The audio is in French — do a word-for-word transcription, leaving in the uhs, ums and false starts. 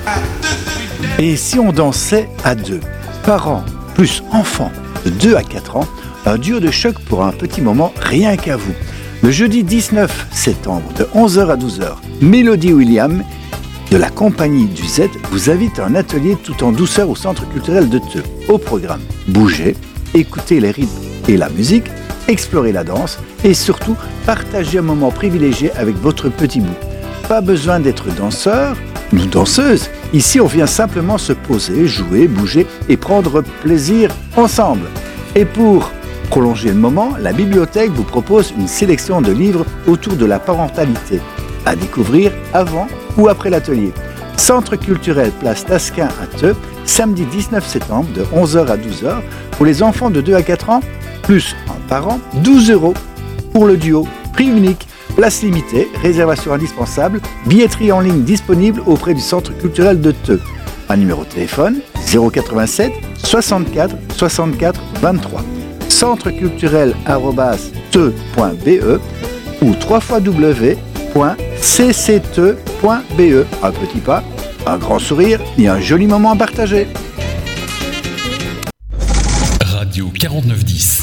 Et si on dansait à deux, parents plus enfants de deux à quatre ans, un duo de choc pour un petit moment rien qu'à vous. Le jeudi dix-neuf septembre de onze heures à douze heures, Mélodie Williams de la compagnie du Z vous invite à un atelier tout en douceur au Centre culturel de Theux. Au programme, bougez, écoutez les rythmes et la musique, explorez la danse et surtout partagez un moment privilégié avec votre petit bout. Pas besoin d'être danseur ou danseuse. Ici, on vient simplement se poser, jouer, bouger et prendre plaisir ensemble. Et pour prolonger le moment, la bibliothèque vous propose une sélection de livres autour de la parentalité à découvrir avant ou après l'atelier. Centre culturel Place Tasquin à Theux, samedi dix-neuf septembre de onze heures à douze heures. Pour les enfants de deux à quatre ans, plus un parent, douze euros. Pour le duo, prix unique, place limitée, réservation indispensable, billetterie en ligne disponible auprès du Centre culturel de Theux. Un numéro de téléphone zéro quatre-vingt-sept soixante-quatre soixante-quatre vingt-trois. centre culturel arobase theux point b e ou w w w point c c theux point b e. Un petit pas, un grand sourire et un joli moment à partager. Radio quarante-neuf dix.